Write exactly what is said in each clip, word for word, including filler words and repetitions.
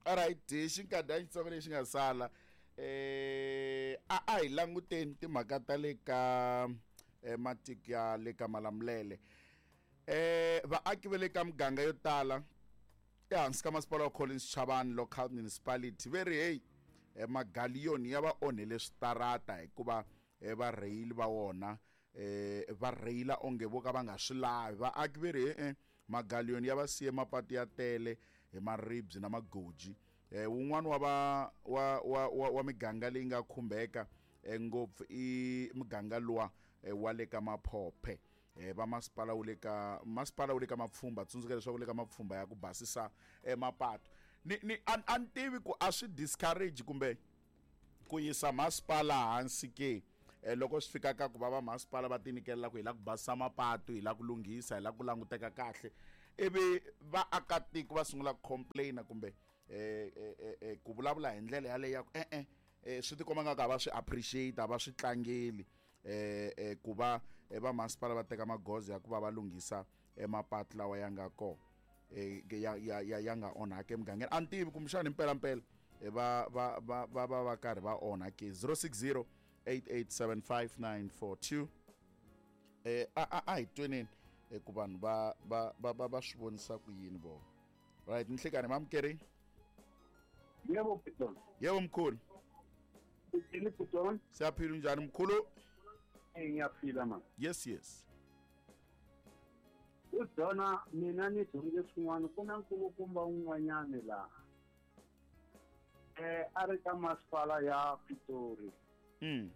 alright xinkadyana xitsongo lexi nga sala eh a a hi languteni timhaka ta le ka matiko ya le ka Malamulele. Eh vaaki va le ka muganga yo tala ehansi ka masipala wa Collins Chabane local municipality very hey magaliyoni ya va onhele switarata hikuva va rheyili va wona eh va rheyila onge vo ka va nga swi lavi. Vaaki ve ri eh magaliyoni ya va siye mapatu ya tele hi maribs na magoji. Eh un'wana wa va wa wa wa miganga leyi nga khumbeka ngopfu i muganga luwa wa le ka Maphophe. Eh va masipala wu le ka masipala wu le ka Mapfhumba tsundzuka leswaku le ka Mapfhumba ya ku basisa mapatu. Ni ni an tivi ku a swi discourage kumbe ku yisa masipala hansi ke eh loko swi fika ka ku va va masipala va tinyikelela ku hi la ku basisa mapatu hi la ku lunghisa hi la ku languteka kahle ivi vaakatiko va sungula ku complain kumbe eh eh ku vulavula hi ndlela yaleyo ya ku eh eh swi tikomba nga ka va swi appreciate va swi tlangeli eh eh ku va va masipala va teka magoza ya ku va va lunghisa emapatu lawa ya nga ko eh ya ya ya nga onhaka emugangeni. A ni tivi kumbexana impela mpela va va va va va va karhi va onha ke zero six zero eight eight seven five nine four two. Eh a a hi tweneni ku vanhu va va va va swi vonisa ku yini vo. Right nihlekani mamkeri. Yebo Piton. Yebo mkhulu. Yebo Piton. Siyaphila njani mkhulu? Ngiyaphila ma. Yes yes. Udona mina ni dyondze swin'wana ku na nkulukumba un'wanyana la eh a ri ka masipala ya Pitori. Mm.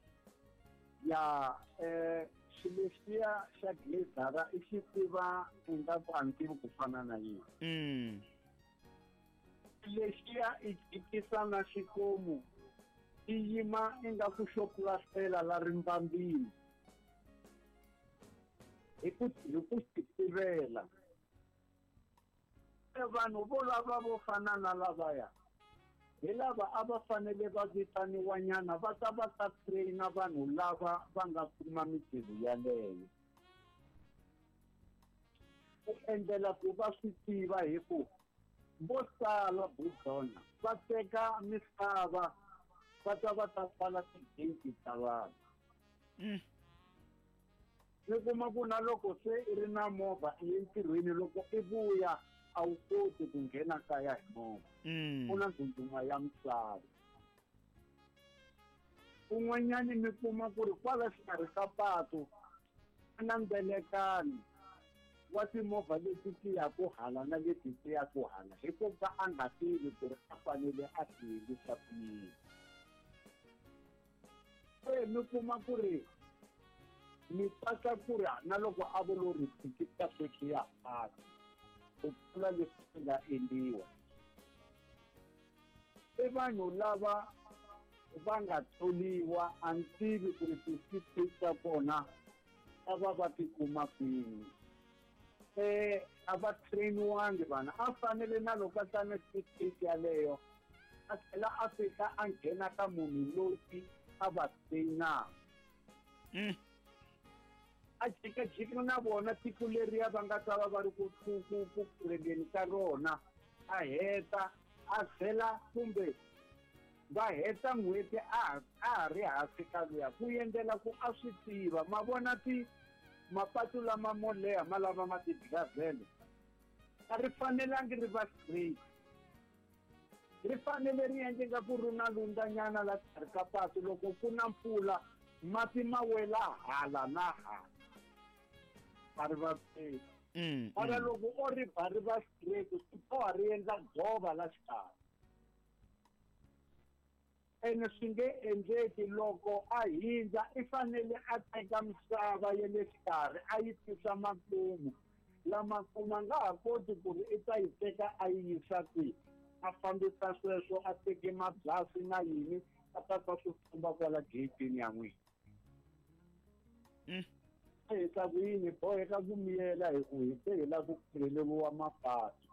Ya eh xilesiya xa glazara i xi tiva ingaku a ni tivi ku fana na yini. Mm. Lexiya i tikisa na xikomu i yima ingaku xo plastela la rimbambini hi ku hi ku tivela e vanhu vo lava vo fana na lavaya hi lava a va fanele va vitaniwa nyana va ta va ta traina vanhu lava va nga kuma mitirho yaleyo ku endlela ku va swi tiva hi ku vo tala Budzona va teka misava va ta va ta pfala ti-gate ta vanhu. Ni kuma ku na loko se i ri na movha i ye ntirhweni loko i vuya a wu koti ku nghena kaya hi movha ku na ndhundhuma ya misava. Un'wanyani mi kuma ku ri kwala xikarhi ka patu na mbelekani wa timovha leti ti ya ku hala na leti ti ya ku hala hikuva a nga tivi ku ri a fanele a tiyelisa ku yini. E mi kuma ku ri mi pata ku ri na loko a vo lo ri tikita sweswi ya patu ku tlula leswi swi nga endliwa. I vanhu lava va nga tholiwa a ni tivi ku ri ti-state ta kona a va va tikuma kwini. Eh a va trainiwangi vana a fanele na loko a ta na state yaleyo a tlhela a fika a nghena ka munhu loyi a va trainaka. A jikajika na vona tiko leriya va nga ta va va ri ku ku kulengeni ka rona a heta a tlhela kumbe va heta n'hweti a ha ri hansi ka luya ku endlela ku a swi tiva ma vona ti mapatu lama mo leha ma lava ma ti-gazelle a ri fanelangi ri va straight ri fanele ri endleka ku ri na lundanyana la xikarhi ka patu loko ku na mpfula mati ma wela hala na hala a ri va straight. Mara loko o ri ba ri va straight swi boha ri endla dzova la xikarhi ene swi nge endleki loko a hindza i fanele a teka misava ya le xikarhi a yi tisa makumu lama kuma nga ha koti ku ri i ta yi teka a yi yisa kwihi a fambisa sweswo a teke mabyasi na yini a ta ta swi famba kwala getini ya n'wina. A heta ku yini boheka ku miyela hi ku hi te hi la ku pfuleliwa mapatu.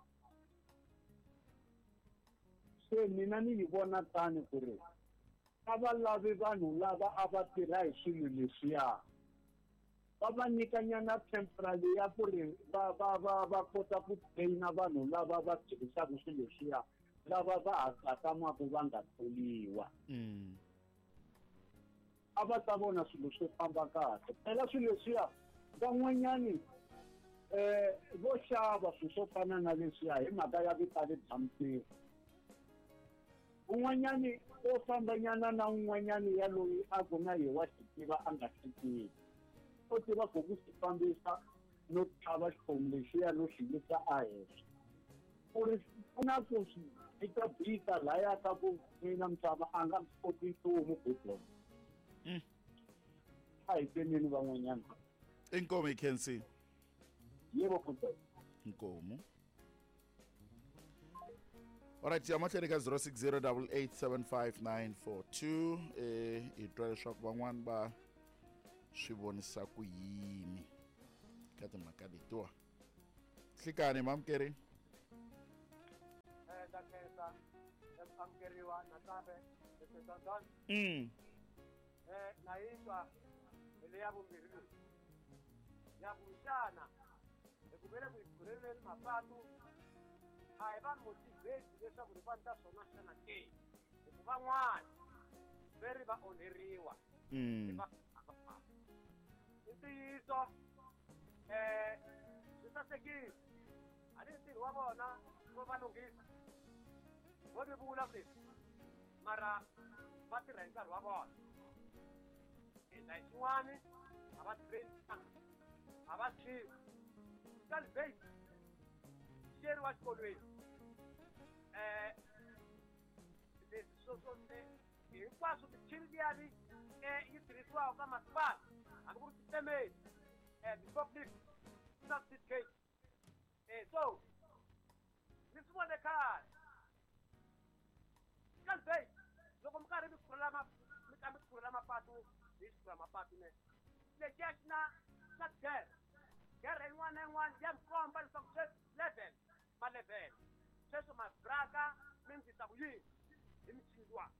Se mina ni yi vona tani ku ri a va lavi vanhu lava a va tirha hi swilo leswiya va va nyikanyana temporary ya ku ri va va va va kota ku traina vanhu lava va tirhisaka swilo leswiya lava va tsakamaka va nga tholiwa Mm. a va ta vona swilo swi famba kahle phela swilo leswiya van'wanyani um vo xava swilo swo fana na leswiya hi mhaka ya vita le byampiri un'wanyani o fambanyana na un'wanyani ya loyi a ku na hi wa xi tiva a nga xi tivi o tiva ku ku swi fambisa no chava xiphongo lexiya no xi yisa a henhla ku ri ku na ku swi bitabita laya ka ku mina misava a nga swi koti nchumu bebona Mm. a hi peneni van'wanyana Inkomo ikhensi. yebo futhi Inkomo. Alright, ya mahlweni ka zero six zero eight eight seven five nine four two eh i twa leswaku van'wani va swi vonisa ku yini ka timhaka letiwa. Hlikani mamkeri. eh dakhetha esamkeriwa nakambe esetandani Mm. eh nayitwa ile ya vumbirhi ya vuxana ekuvele ku ikhulela mapatu a hi vanhu motivate leswaku ri vanhu ta swona xana ke hikuva van'wana ve ri va onheriwa Mm. i ntiyiso eh swi sasekile a ni ntirho wa vona wo va lunghisa vo ni vula sweswi mara va tirha hi nkarhi wa vona enda hi xin'wani a va tirheni a va chivi salvate xeri wa xikolweni um leswi swo swo hinkwaswo michini liyani um yi tirhisiwaka ka masipala hambi ku ri titemeni um ti-forklift certificate um so ni swi vone khale salvate loko mi karhi mi khulela mi ka mi khulela mapatu hi xikhulela mapatu ne lexiya xi na na gere gere yin'wana na yin'wana ya mi komba leswaku sweswi level ma-level sweswo mabraka mi ndlisa vuyini hi michini luwa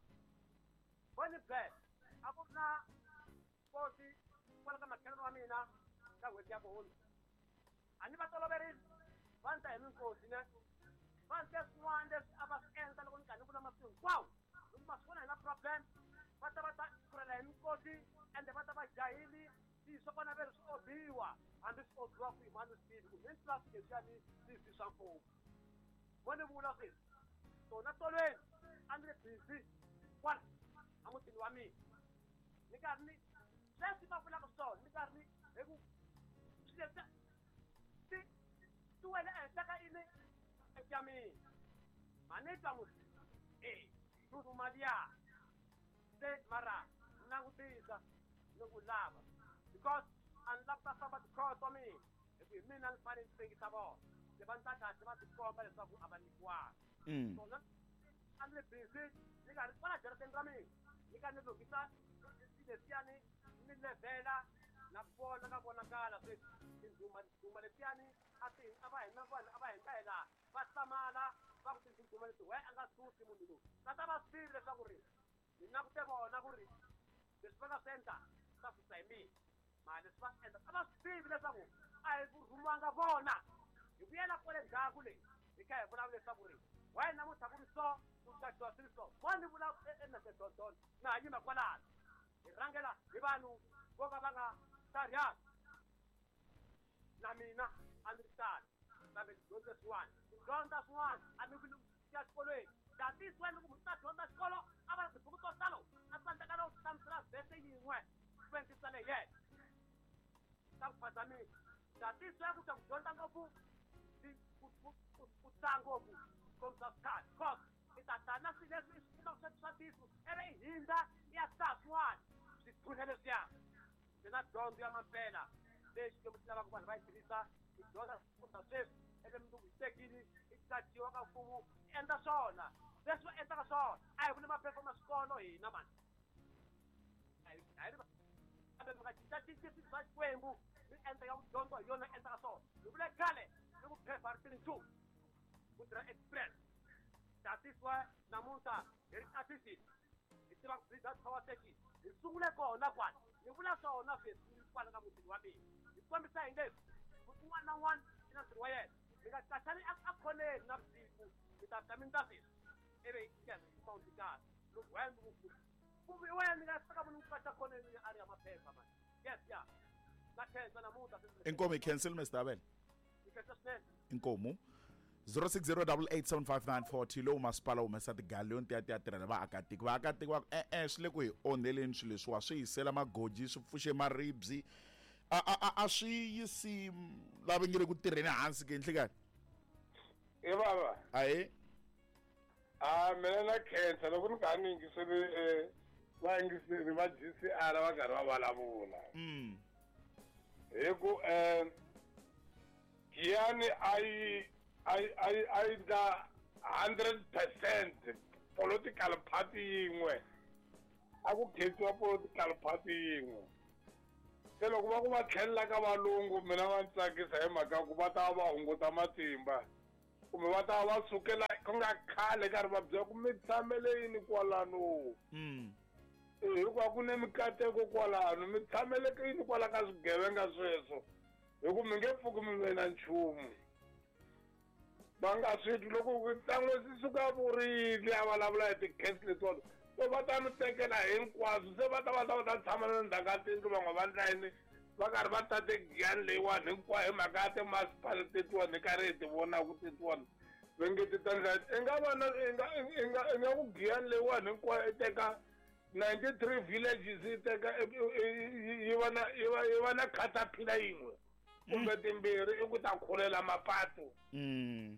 voni bele a ku ri na kosi kwala ka makhelelo wa mina ka hweti ya kuhundza a ni va toloverisi va ni ta hi minkosi ne va ni te swin'wana leswi a va swi endla loko ni kha ni vula masiku hinkwawo loko ma swi vona hi na problem va ta va ta kurela hi minkosi ende va ta va jahili swo fana ve ri swi odiwa hambi swi odiwa ku hi mani swi tivi ku mi tlula swi leswiyani swi swa mfumo vo ni vula sweswi tona tolweni a ni ri busy kwala a mutini wa mina ni karhi ni sweswi va vulaka swona ni karhi ni hi ku swi leswiya ti ti wele ehenhla ka ini eka mina ma ni twa musi e nunu maliya se mara ni langutisa ni ku lava because a ni lava ta famba tikhoto mina hi ku hi mina ni fanele ni tengisa vona se va ni ta kahle va tikomba leswaku a va nyikiwanga tona a ni ri busy ni karhi kwala jarateni ra mina ni karhi ni lunghisa leswiyani ni levhela na vona ka vonakala sweswi tindhuma tindhuma letiyani a ti a va hina vanhu a va hindla hi laha va hlamala va ku tindhuma leti we a nga susi munhu lowu va ta va swi tivi leswaku ri ni na ku te vona ku ri leswi va nga swi endla swa susa hi mina mara leswi va swi endla a va swi tivi leswaku a hi ku rhumiwanga vona hi ku yela kwale ndhaku leyi hi kha hi vulavula leswaku ri wena namuntlha ku ri so ku xaxiwa swi ri so mo ni vula enesedondon na ha yima kwalano hi rhangela hi vanhu vo ka va nga tsariyanga na mina a ni ri tani kambe tidyondzo swin'wana tidyondza swin'wana a ni vuli ya xikolweni datisi wena loko munhu ta dyondza xikolo a va na tibuku to talo a tsandzeka no hlamusela vhese yin'we twenty le yena ta ku phasa mina datisi ya ku ta ku dyondza ngopfu ku tsaya ngopfu komisa skati cause i ta ta na swilo leswi i swi tivaka swa tisu ivi i hindza i ya saa swin'wana swi pfune leswiya ni na dyondzo ya mampela leyi xikwembu xi lavaka vanhu va yi tirhisa hi dyondza kuta sweswi ivi mundzuku hi tekile i qachiwa ka mfumo i endla swona leswi va endlaka swona a hi vuli maperformance xikolo hina mani a hi ri kambe mi nga cincacinci swilo swa xikwembu mi endla ya dyondzo hi yona endlaka swona hi vule khale ni ku phepha ri tiri nchumu ku tirha express tatisiwa namuntlha hi ri assistant hi tiva ku breeders power station hi sungule kona kwala ni vula swona sweswi kwala ka mutini wa mina hi kombisa hi leswi un'wana na un'wana i na ntirho wa yena mi nga qaxani a khoneni na vusiku mi ta ta mintafis ebe ikya mount ka lo when kumbe when nga saka mun ka ta kone ni area maphepha man yes yeah na kenza na muta inkomo cancel Mister Abel ikasasnen inkomo zero six zero eight eight seven five nine four lo masipala umesa tigale onti ya teatrela va akatiki va akatiki va eh eh swi le ku hi onheleni swilo leswi wa swi yisela magoji swi pfuxe maribs a a a swi yisi lava nge le ku tirheni hansi ke nhlikani e baba ayi ah mina na khensa loko ni nga ni ngisini eh va ngisini va G C R va karhi va vulavula mm hi ku eh Giyani ai ai ai ai da one hundred percent political party yin'we a ku khethiwa political party yin'we se loko va ku va tlhelela ka valungu mina va tsakisa hi mhaka ku va ta va hunguta matimba kumbe va ta va sukela ku nga khale karhi va byela ku mi tshamele yini kwalano mm hikuva ku ne mikateko kwalano mi tshamele yini kwala ka swigevenga sweswo hi ku mi nge pfuki mi ve na nchumu va nga switwi loko ntlangu swi suka vurile a vulavula hi ti-case letiwani so va ta mi tekela hinkwaswo se va ta va ta va ta tshama na ndzhaku ka tindlu van'we va ndla yini va karhi va tate Giyani leyiwani hinkwayo hi mhaka ya timasipala tetiwani hi karhi hi ti vonaku tetiwani va nge ti ta ndla i nga va na i nga i nga i nga ku Giyani leyiwani hinkwayo i teka ninety-three villages yi teka yi va na yi va yi va na caterpillar yin'we kumbe timbirhi i ku ta khulela mapatu mm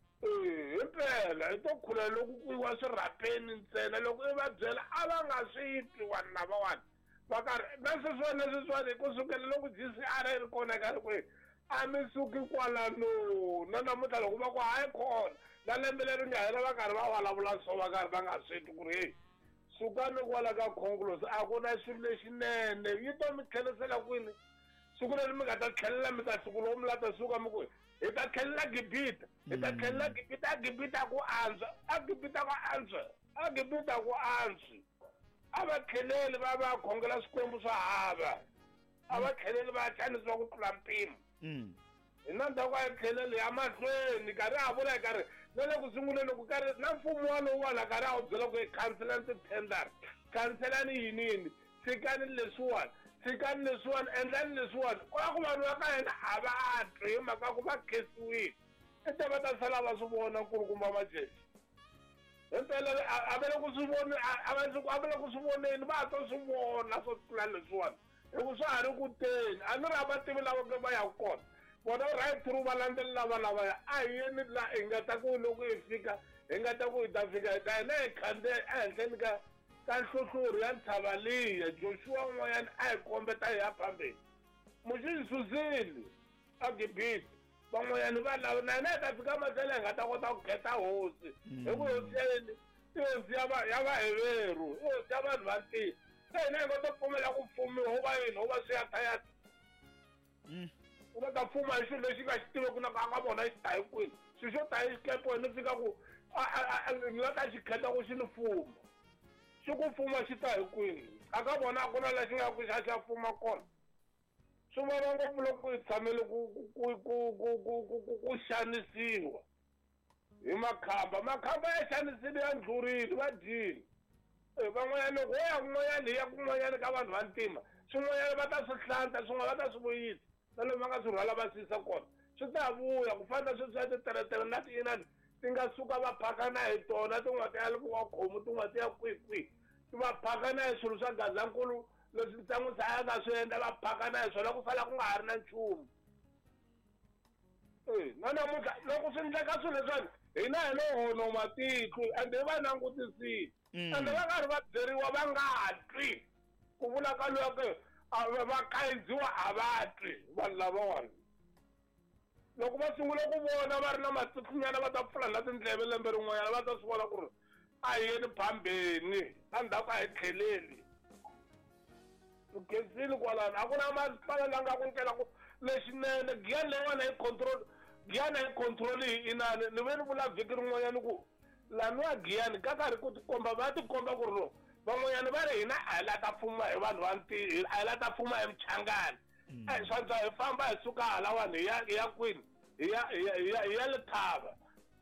himpela i to khulela loko ku yiwa swirhapeni ntsena loko i va byela a va nga swi twi wani na van'wani va karhi na sweswiwani na sweswiwani kusukela loko G C R ri kona ka ri kwihi a mi suki kwalano na namuntlha loko va ku hayi kona na lembe leri nga hela va karhi va vulavula so va karhi va nga swi twi ku ri heyi sukani kwala ka khongolosi a ku na xilo lexinene yi to mi tlhelisela kwini siku leri mi nga ta tlhelela mi ta siku loko mi la ta suka mi ku hi ta tlhelela Gibita hi ta tlhelela Gibita a Gibita ku antswa a Gibita ku antswa a Gibita ku antswi a va tlheleli va va khongela swikwembu swa hava a va tlheleli va xanisiwa ku tlula mpimo mm hi na ndhawu ya tlheleli ya mahlweni karhi a vula hi karhi na le ku sunguleni ku karhi na mfumo wa lowuwani karhi a wu byela ku hi khanselani tithendara khanselani yinini tshikani leswiwani tshikani leswiwani endlani leswiwani ku ya ku vanhu va ka hina a va twi hi mhaka ku va khesiwile i ta va ta sala va swi vona nkulukumba majexe himpela a va le ku swi voni a va le ku swi voneni va ta swi vona swo tlula leswiwani hi ku swa ha ri ku teni a ni ri a va tivi lava va yaku kona vona right through va landzelela va lavaya a hi yeni la hi nga ta ku loko hi fika hi nga ta ku hi ta fika hi ta hina hi khandziya ehenhleni ka ka nhlohlori ya ntshava liya Joshua n'wanyana a hi kombeta hi ya phambeni muxi hi susile a Gibita van'wanyani va lava na hina hi ta fika mahlweni hi nga ta kota ku khetha hosi hi ku hosi ya yini i hosi ya va ya vaheveru i hosi ya vanhu va ntima se hina hi nga to pfumela ku pfumiwa ho va yini ho va swiyatayata u nga ta pfuma hi xilo lexi nga xi tiveku na ka nga vona xi ta hi kwini xilo xo ta hi xikepo ni fika ku ni nga ta xi khetha ku xi ni fuma xi ku fuma xi ta hi kwini a ka vona a ku na lexi nga ku xa xa fuma kona swi vava ngopfu loko hi tshamele ku xanisiwa hi makhamba makhamba ya xanisile ya ndlurile va dyile van'wanyana loko ho ya kun'wanyana hi ya kun'wanyana ka vanhu va ntima swin'wanyana va ta swi hlanta swin'wana va ta swi vuyisa na lomu va nga swi rhwala va siyisa kona swi ta vuya ku fana na sweswi ya titeretere na tiyinani ti nga suka va phakana hi tona tin'wana ti ya loko wa khomu tin'wana ti ya kwihikwihi ti va phakana hi swilo swa gazankulu leswi ntsangu sa ya nga swi endla va phakana hi swona ku sala ku nga ha ri na nchumu e na namuntlha loko swi endleka swilo leswani hina hi lo hono matihlo ende hi va langutisile ende va karhi va byeriwa va nga twi ku vula ka loko va kayindziwa a va twi vanhu lavawani loko va sungula ku vona va ri na matsikunyana va ta pfula na tindleve lembe rin'wanyana va ta swi vona ku ri a hi yeni phambeni endzhaku a hi tlheleli ukhensile kwalano a ku na masipala la nga ku nkela ku lexinene Giyani leyiwani hi control Giyani hi control hi inani ni ve ni vula vhiki rin'wanyana ku laniwa Giyani ka karhi ku tikomba va tikomba ku ri lo van'wanyana va ri hina a hi la ta pfuma hi vanhu va ntiho a hi la ta pfuma hi Mchangani a hi swantswa hi famba hi suka halawani hi ya hi ya kwini hi ya hi ya hi ya Lethaba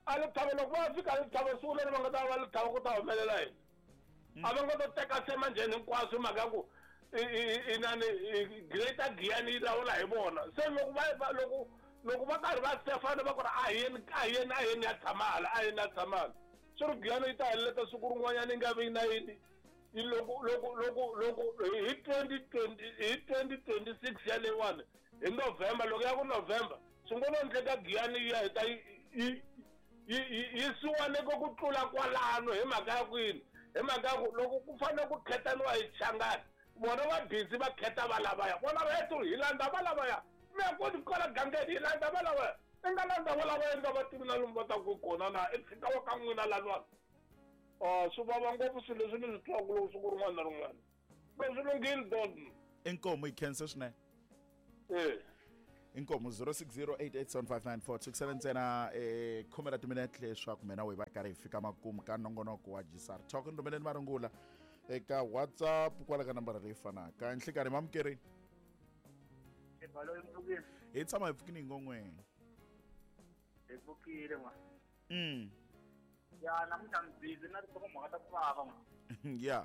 a le thabo loko va fika le thabo siku leri va nga ta va le thabo ku ta humelela yini a va nga to teka semanjheni hinkwaswo hi mhaka ku inani greater Giyani yi lawula hi vona se loko va loko loko va karhi va sefana va ku ri a yeni a yeni a yeni ya tshamala a yeni ya tshamala swi ri Giyani yi ta heleta siku rin'wanyana yi nga vi na yini yi loko loko loko loko hi twenty twenty hi twenty twenty six ya leyiwani hi November loko ya ku November swi ngo lo endleka Giyani yi ya heta yi yi siwaneke ku tlula kwalano hi mhaka ya kwini hi mhaka ya ku loko ku fanele ku khetaniwa hi Changani vona va busy va kheta va lavaya vona va hetu hi landa va lavaya mi ya koti ku kala gangeni hi landa va lavaya i nga landa va lavaya ni nga va tivi na lomu va ta ku kona na i fika wa ka n'wina laniwani swi vava ngopfu swilo leswi ni swi twaku loko siku rin'wana na rin'wana me swi lunghile don inkomo yi khensa swinene eh inkomo zero six zero eight eight seven five nine four two seven ntsena eh khume ra timinete leswaku mina we va karhi hi fika makumu ka nongonoko wa Gisar Talk ndomeleni marungula eka WhatsApp kwala ka nambara leyi fanaka nhlikani mamukeri ebalo emphukeni hi tshama hi pfukini ngongweni ebukile ma mm ya namuhla mbizi na tsoko mhaka ta ku vava ma ya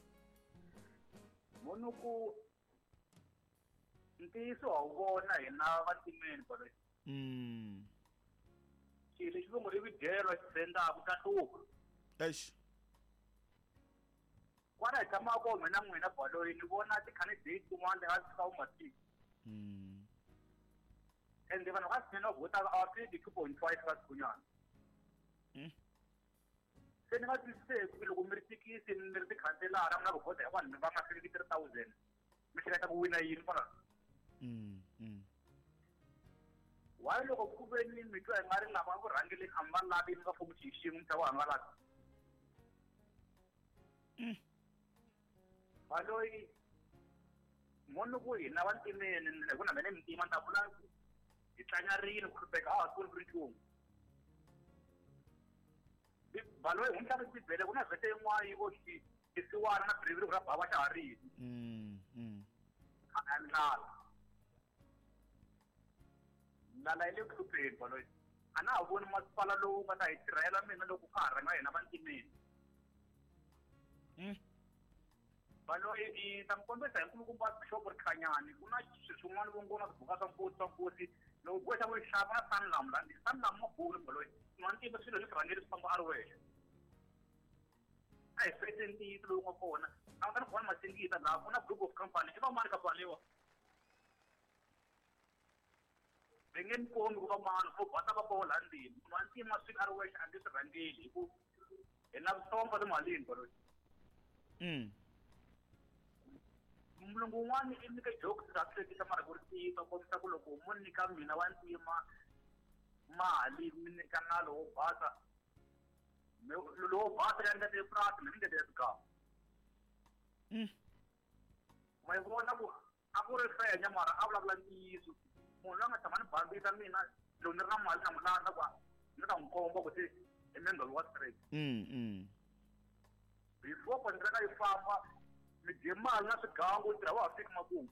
munhu ku ntiyiso wa wu vona hina vatimeni balo mm xilo lexi vongo ri vidyelo xi sendaku ta hluka eish kwala hi tshama ko mina n'wina baloyi ni vona ti-candidate tin'wana leti nga tshika wu matiko mm ende vanhu va swinene va votaka a va fiki two point five ka sikunyana mm se ni nga twisiseki loko mi ri tikisi mi ri tikhanselara mi na ku vota hi vanhu va nga fikiki three thousand mi hleketa ku wina yini kwala mm mm why loko ku ve ni mi twa hi nga ri lava ku rhangeleni a mi va lavi mi nga fomu xiximi mi ta ku hangalasa mm baloyi munhu ku hina vantimeni hi ku na mene mintima ni ta vula hi tlanyarini ku hlupeka a ha swi voni ku ri nchumu baloyi hu nhlavi tibele ku na vhete yin'wana yi vo xisiwana na biriviri ku ra bava xa ha rini mm mm a ndlala ndlala yi le ku hlupheni baloyi a na ha voni masipala lowu nga ta hi tirhela mina loko ka ha rhanga hina vantimeni mm baloyi i ta mi kombisa hi nkulukumba bishop Rikhanyani ku na swilo swin'wana vo ngona swibuka swa nkosi swa nkosi loko boxa ku xava na sanlam landi sanlam ma buri baloyi n'wantima swilo leswi rhangeli swi famba a ri wexe a hi fete ntiyiso lowu nga kona a nga ta ni kona masingita laha ku na group of company i va mani ka pfaliwa va nge ni kombi ku va mani vo bata va koho laha ndzeni n'wantima swilo a ri wexe a nge swi rhangeli hi ku hi na vutomba timalini baloyi mm mulungu wun'wana i nyike jokes ta hlekisa mara ku ri tiyisa kombisa ku loko mo nyika mina wa ntima mali mi nyika na lowo basa lowo basa ya ngete purasi mi ngete swikamu mm ma yi vona ku a ku ri fenya mara a vulavula ntiyiso munhu loyi a nga tshama ni bambisa mina loko ni ri na mali na mulanda ku ni ta n'wi komba ku se i membel wa straight mm mm before kontraka yi famba mi dye mali na swigangu tirha wa ha fiki makumu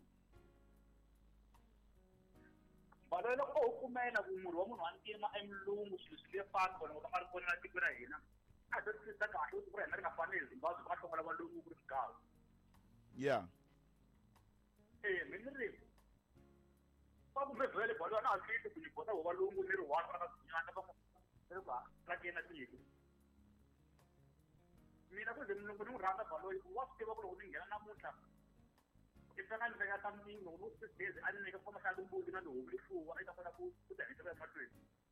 baloyi loko u kumela ku murhi wa munhu wa ntima emilungu swilo swi nge fani kona loko a ri kona na tiko ra hina a ta twisisa kahle u ku ri hina ri nga fanele Zimbabwe ku nga hlongela valungu ku ri swigawu yeah e mi ni ri va ku mi vhele baloyi a na ha fiti ku ni bota vo valungu ni ri one va na swinyana va ri ku rakeni na tiko mina ku ze milungu ni n'wi rhandza baloyi wa swi tiva ku loko ni nghena namuntlha i fika ni veka ta mingo loko six days a ni nyika famba xa timbuti na tihomu rifuwa i ta kota ku ku tirhisela emahlweni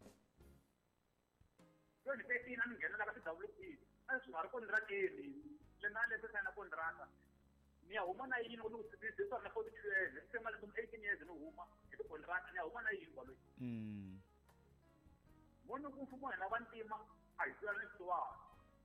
twenty thirteen a ni nghenela ka ti-W P a swi nga ri kontrakeni le na leswi sayina kontraka ni ya huma na yini loko swi na forty two years ni se mali eighteen years ni huma hi tikontraka ni ya huma na yini baloyi mm munhu ku mfumo hina vantima a hi tiva ni swisiwana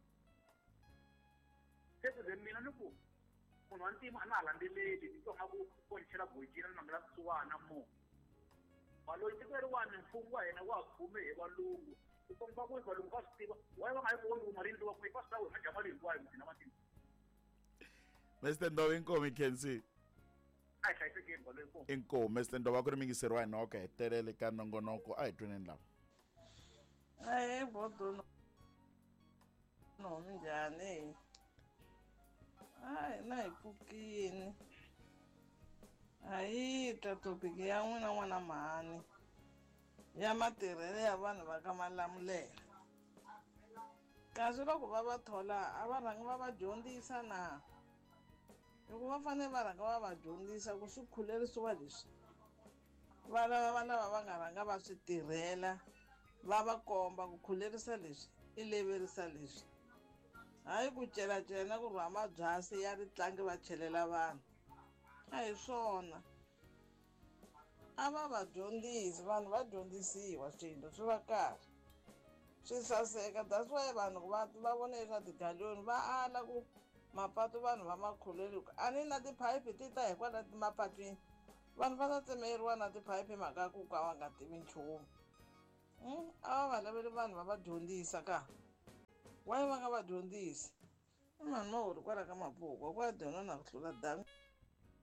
se ku ze mina ni ku munhu wa ntima a na ha landzeleli ni twa nga ku ponchela bojina ni nangela swisiwana mo baloyi tiko leriwani mfumo wa hina wa ha khume hi valungu ku komba ku valungu va swi tiva waye va nga yi kombi ku marindli wa ku va swi ta wena jama leyi hinkwayo muzina vantima Mister Ndova inkomo ikhensi a hi hlayisekeni baloyi inkomo inkomo Mister Ndova ku ri mingiseriwa hi noko hetelele ka nongonoko a hi tweneni lawa Hayi bodo no njhani? Hayi na hi pfukini. Hayi ta topic ya n'wina n'wana mhani ya matirhelo ya vanhu va ka Malamulele. Kasi loko va va thola a va rhanga va va dyondzisa na? Loko va fanele va rhanga va va dyondzisa ku swi khulerisiwa leswi. Va lava va lava va nga rhanga va swi tirhela va va komba ku khulerisa leswi i leverisa leswi. Hayi ku celecela na ku rhwa mabyasi ya ritlangi va chelela vanhu. A hi swona. A va va dyondzisi vanhu va dyondzisiwa swilo swi va kahle. Swi saseka that's why vanhu va va vona eka tigaloni va ala ku mapatu vanhu va ma khuleli a ni na tiphayiphi ti ta hikwalaho mapatwini. Vanhu va ta tsemeriwa na tiphayiphi mhaka ku ka va nga tivi nchumu. A va va laveli vanhu va va dyondzisa ka. Why va nga va dyondzisi? I vanhu va hori kwalaho ka mabhuku va dyondza na ku hlula dangu.